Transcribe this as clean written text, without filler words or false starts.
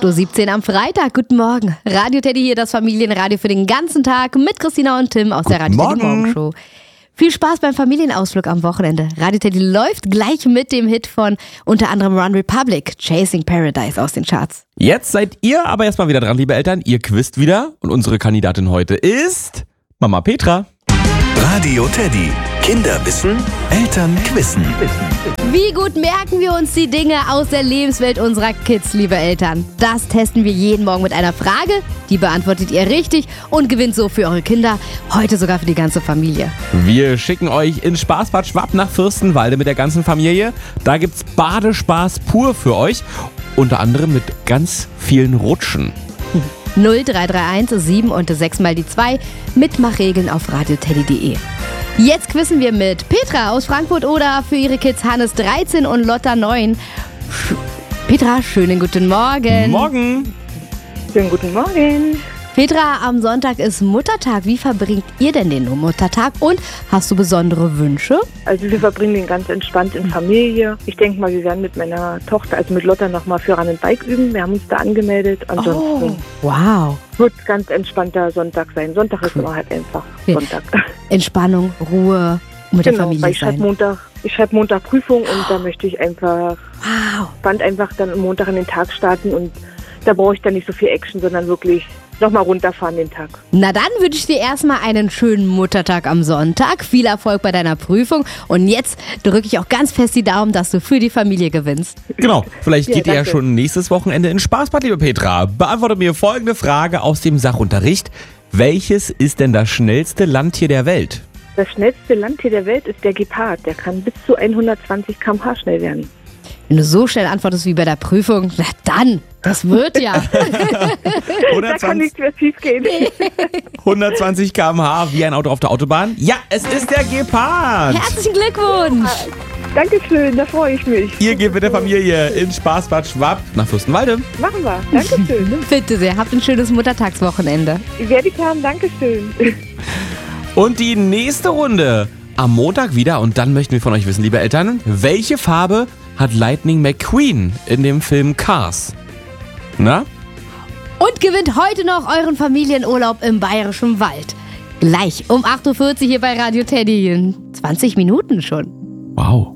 8.17 Uhr am Freitag. Guten Morgen. Radio Teddy hier, das Familienradio für den ganzen Tag mit Christina und Tim aus der Radio Teddy Morgenshow. Viel Spaß beim Familienausflug am Wochenende. Radio Teddy läuft gleich mit dem Hit von unter anderem One Republic, Chasing Paradise aus den Charts. Jetzt seid ihr aber erstmal wieder dran, liebe Eltern. Ihr quizt wieder und unsere Kandidatin heute ist Mama Petra. Radio Teddy. Kinder wissen, Eltern quizzen. Wie gut merken wir uns die Dinge aus der Lebenswelt unserer Kids, liebe Eltern? Das testen wir jeden Morgen mit einer Frage. Die beantwortet ihr richtig und gewinnt so für eure Kinder, heute sogar für die ganze Familie. Wir schicken euch ins Spaßbad Schwab nach Fürstenwalde mit der ganzen Familie. Da gibt's Badespaß pur für euch. Unter anderem mit ganz vielen Rutschen. 0331 7 und 6 mal die 2. Mitmachregeln auf radioteddy.de. Jetzt quizzen wir mit Petra aus Frankfurt oder für ihre Kids Hannes 13 und Lotta 9. Petra, schönen guten Morgen. Morgen. Schönen guten Morgen. Petra, am Sonntag ist Muttertag. Wie verbringt ihr denn den Muttertag und hast du besondere Wünsche? Also wir verbringen den ganz entspannt in Familie. Ich denke mal, wir werden mit meiner Tochter, also mit Lotta, nochmal für Run and Bike üben. Wir haben uns da angemeldet. Ansonsten wow. Wird ganz entspannter Sonntag sein. Sonntag ist immer halt einfach Sonntag. Entspannung, Ruhe, mit der Familie weil sein. Ich schreibe Montag Prüfung und da möchte ich einfach dann am Montag in den Tag starten und da brauche ich dann nicht so viel Action, sondern wirklich nochmal runterfahren den Tag. Na dann wünsche ich dir erstmal einen schönen Muttertag am Sonntag. Viel Erfolg bei deiner Prüfung. Und jetzt drücke ich auch ganz fest die Daumen, dass du für die Familie gewinnst. Genau, vielleicht geht ihr ja danke. schon nächstes Wochenende ins Spaßbad, liebe Petra. Beantwortet mir folgende Frage aus dem Sachunterricht. Welches ist denn das schnellste Landtier der Welt? Das schnellste Landtier der Welt ist der Gepard. Der kann bis zu 120 km/h schnell werden. Wenn du so schnell antwortest wie bei der Prüfung, na dann, das wird ja. Da kann nichts mehr schief gehen. 120 km/h wie ein Auto auf der Autobahn? Ja, es ist der Gepard. Herzlichen Glückwunsch. Dankeschön, da freue ich mich. Ihr geht mit der Familie ins Spaßbad Schwab nach Fürstenwalde. Machen wir. Dankeschön. Bitte sehr, habt ein schönes Muttertagswochenende. Werde ich haben, Dankeschön. Und die nächste Runde am Montag wieder. Und dann möchten wir von euch wissen, liebe Eltern, welche Farbe hat Lightning McQueen in dem Film Cars? Na? Und gewinnt heute noch euren Familienurlaub im Bayerischen Wald. Gleich um 8.40 Uhr hier bei Radio Teddy. In 20 Minuten schon. Wow.